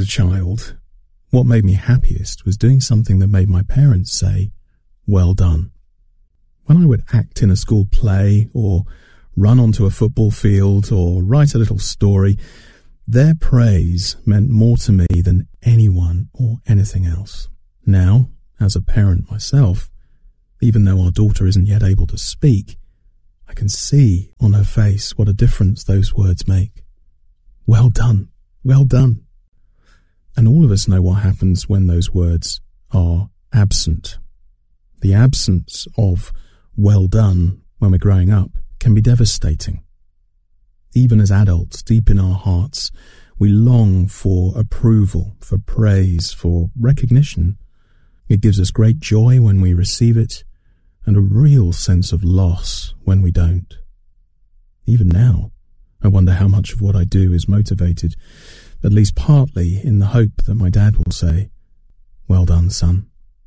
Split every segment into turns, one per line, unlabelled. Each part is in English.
a child, what made me happiest was doing something that made my parents say, "Well done." When I would act in a school play or run onto a football field or write a little story, their praise meant more to me than anyone or anything else. Now, as a parent myself, even though our daughter isn't yet able to speak, I can see on her face what a difference those words make. Well done, well done. And all of us know what happens when those words are absent. The absence of well done when we're growing up can be devastating. Even as adults, deep in our hearts, we long for approval, for praise, for recognition. It gives us great joy when we receive it, and a real sense of loss when we don't. Even now, I wonder how much of what I do is motivated, at least partly, in the hope that my dad will say, "Well done, son."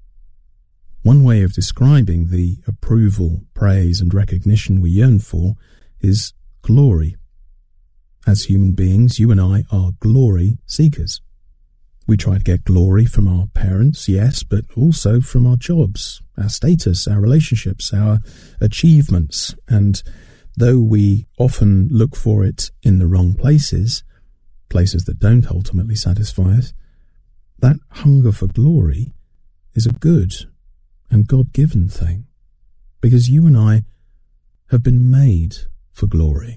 One way of describing the approval, praise, and recognition we yearn for is glory. As human beings, you and I are glory seekers. We try to get glory from our parents, yes, but also from our jobs, our status, our relationships, our achievements. And though we often look for it in the wrong places that don't ultimately satisfy us, that hunger for glory is a good and God-given thing, because you and I have been made for glory.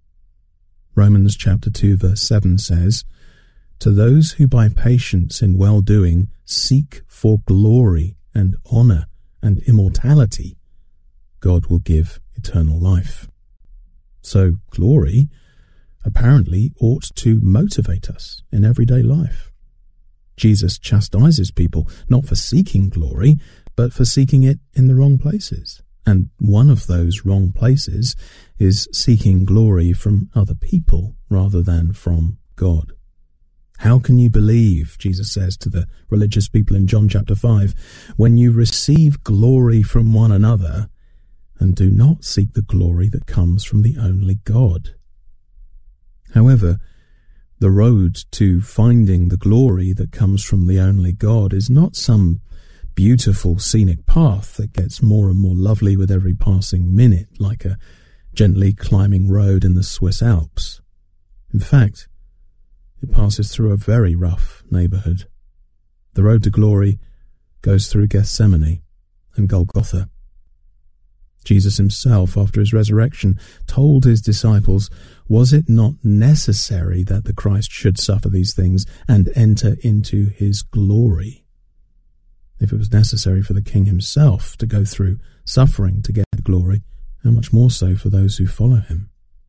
Romans chapter 2 verse 7 says, "To those who by patience in well-doing seek for glory and honour and immortality, God will give eternal life." So glory apparently ought to motivate us in everyday life. Jesus chastises people not for seeking glory, but for seeking it in the wrong places. And one of those wrong places is seeking glory from other people rather than from God. How can you believe, Jesus says to the religious people in John chapter 5, when you receive glory from one another and do not seek the glory that comes from the only God? However, the road to finding the glory that comes from the only God is not some beautiful scenic path that gets more and more lovely with every passing minute, like a gently climbing road in the Swiss Alps. In fact, it passes through a very rough neighbourhood. The road to glory goes through Gethsemane and Golgotha. Jesus himself, after his resurrection, told his disciples, "Was it not necessary that the Christ should suffer these things and enter into his glory?" If it was necessary for the King himself to go through suffering to get glory, how much more so for those who follow him?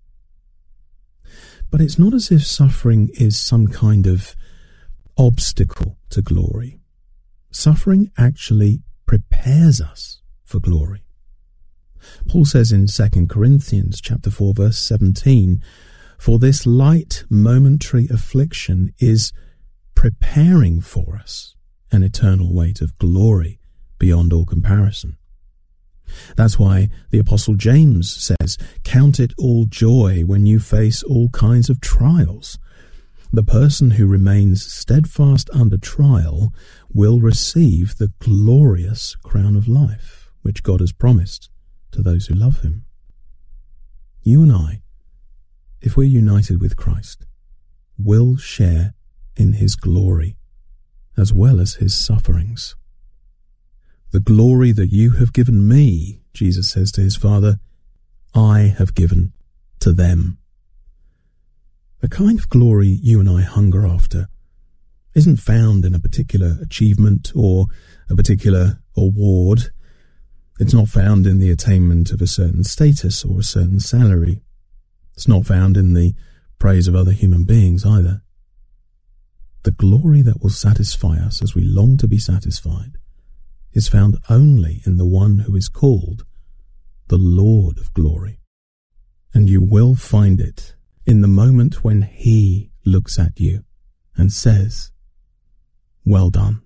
But it's not as if suffering is some kind of obstacle to glory. Suffering actually prepares us for glory. Paul says in 2 Corinthians chapter 4 verse 17, "For this light momentary affliction is preparing for us an eternal weight of glory beyond all comparison." That's why the Apostle James says, "Count it all joy when you face all kinds of trials." The person who remains steadfast under trial will receive the glorious crown of life, which God has promised to those who love him. You and I, if we're united with Christ, will share in his glory as well as his sufferings. "The glory that you have given me," Jesus says to his Father, "I have given to them." The kind of glory you and I hunger after isn't found in a particular achievement or a particular award. It's not found in the attainment of a certain status or a certain salary. It's not found in the praise of other human beings either. The glory that will satisfy us as we long to be satisfied is found only in the one who is called the Lord of glory. And you will find it in the moment when he looks at you and says, "Well done."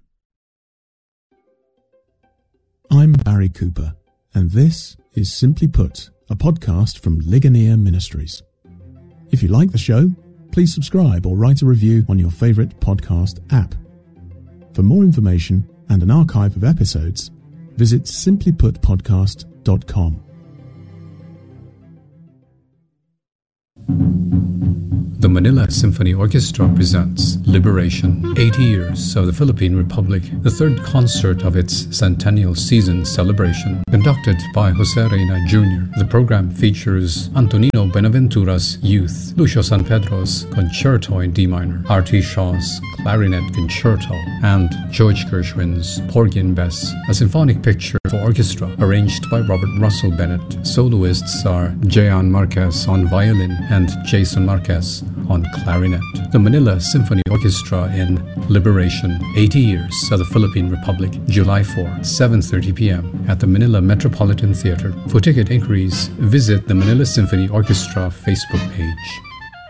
I'm Barry Cooper, and this is Simply Put, a podcast from Ligonier Ministries. If you like the show, please subscribe or write a review on your favorite podcast app. For more information and an archive of episodes, visit simplyputpodcast.com.
The Manila Symphony Orchestra presents Liberation, 80 Years of the Philippine Republic, the third concert of its centennial season celebration, conducted by Jose Reyna Jr. The program features Antonino Benaventura's Youth, Lucio San Pedro's Concerto in D minor, R.T. Shaw's Clarinet Concerto, and George Gershwin's Porgy and Bess, a symphonic picture for orchestra arranged by Robert Russell Bennett. Soloists are Jean Marquez on violin and Jason Marquez on clarinet. The Manila Symphony Orchestra in Liberation, 80 Years of the Philippine Republic, July 4, 7:30 p.m. at the Manila Metropolitan Theater. For ticket inquiries, visit the Manila Symphony Orchestra Facebook page.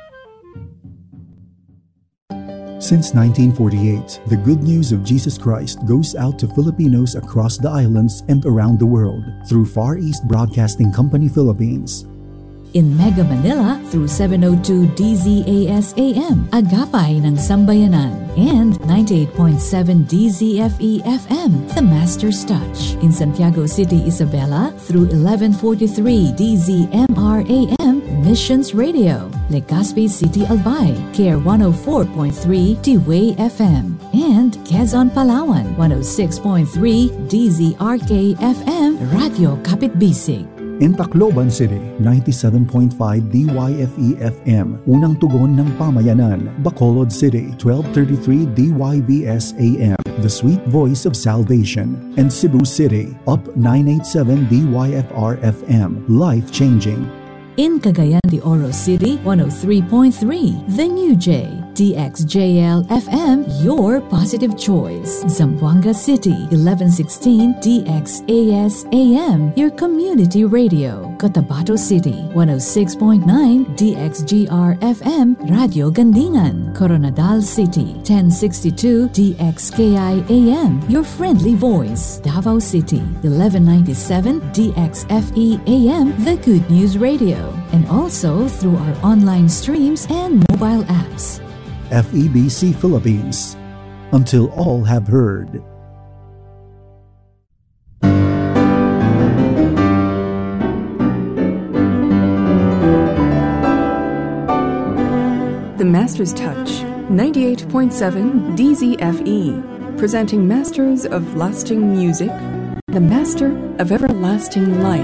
Since 1948, the good news of Jesus Christ goes out to Filipinos across the islands and around the world through Far East Broadcasting Company Philippines.
In Mega Manila through 702 DZAS AM, Agapay ng Sambayanan, and 98.7 DZFE FM, The Master's Touch. In Santiago City, Isabela through 1143 DZMR AM, Missions Radio. Legazpi City, Albay, Care 104.3 T-Way FM, and Quezon, Palawan, 106.3 DZRK FM, Radio Kapitbisig.
In Tacloban City, 97.5 DYFE FM, Unang Tugon ng Pamayanan. Bacolod City, 1233 DYVS AM, The Sweet Voice of Salvation. And Cebu City, Up 987 DYFR FM, Life Changing.
In Cagayan de Oro City, 103.3 The New J, DXJL FM, your positive choice. Zamboanga City, 1116 DXAS AM, your community radio. Cotabato City, 106.9 DXGR FM, Radio Gandingan. Coronadal City, 1062 DXKI AM, your friendly voice. Davao City, 1197 DXFE AM, the Good News Radio. And also through our online streams and mobile apps.
FEBC Philippines, until all have heard.
The Master's Touch, 98.7 DZFE, presenting Masters of Lasting Music, the Master of Everlasting Life.